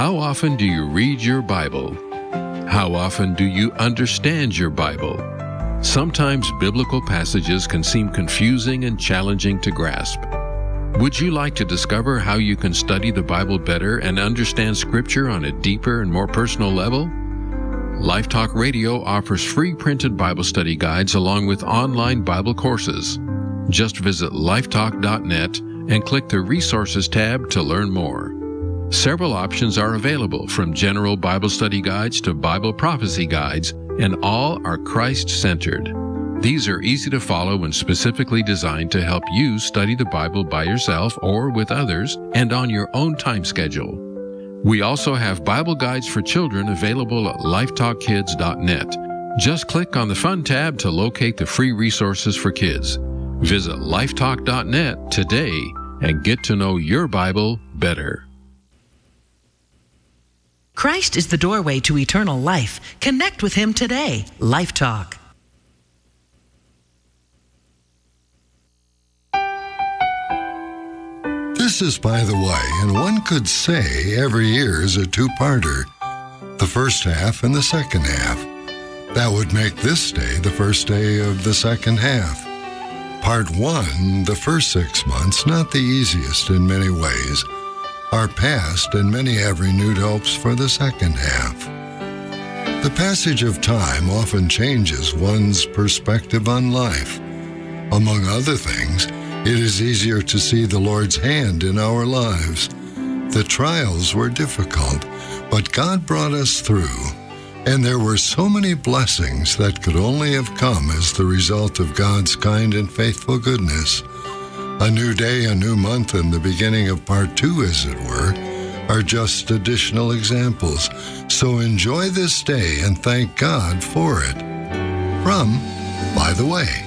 How often do you read your Bible? How often do you understand your Bible? Sometimes biblical passages can seem confusing and challenging to grasp. Would you like to discover how you can study the Bible better and understand Scripture on a deeper and more personal level? Life Talk Radio offers free printed Bible study guides along with online Bible courses. Just visit lifetalk.net and click the Resources tab to learn more. Several options are available, from general Bible study guides to Bible prophecy guides, and all are Christ-centered. These are easy to follow and specifically designed to help you study the Bible by yourself or with others and on your own time schedule. We also have Bible guides for children available at lifetalkkids.net. Just click on the Fun tab to locate the free resources for kids. Visit lifetalk.net today and get to know your Bible better. Christ is the doorway to eternal life. Connect with Him today. Life Talk. This is By the Way, and one could say every year is a two-parter. The first half and the second half. That would make this day the first day of the second half. Part 1, the first 6 months, not the easiest in many ways, are past, and many have renewed hopes for the second half. The passage of time often changes one's perspective on life. Among other things, it is easier to see the Lord's hand in our lives. The trials were difficult, but God brought us through, and there were so many blessings that could only have come as the result of God's kind and faithful goodness. A new day, a new month, and the beginning of part 2, as it were, are just additional examples. So enjoy this day and thank God for it. From By the Way.